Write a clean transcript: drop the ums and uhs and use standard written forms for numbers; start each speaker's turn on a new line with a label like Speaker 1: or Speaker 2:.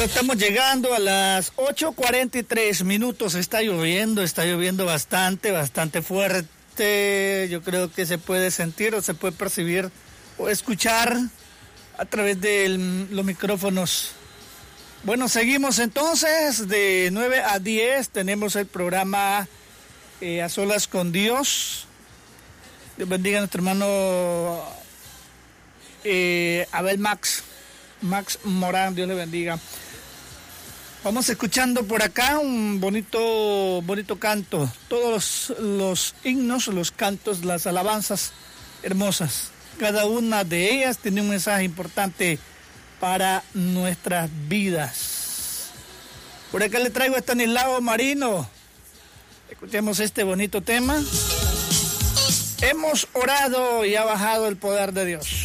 Speaker 1: Bueno, estamos llegando a las 8:43 minutos. Está lloviendo bastante fuerte. Yo creo que se puede sentir o se puede percibir o escuchar a través de los micrófonos. Bueno, seguimos entonces de 9 a 10. Tenemos el programa A Solas con Dios. Dios bendiga a nuestro hermano Abel Max Morán, Dios le bendiga. Vamos escuchando por acá un bonito canto. Todos los himnos, los cantos, las alabanzas hermosas. Cada una de ellas tiene un mensaje importante para nuestras vidas. Por acá le traigo a Estanislao Marino. Escuchemos este bonito tema. Hemos orado y ha bajado el poder de Dios.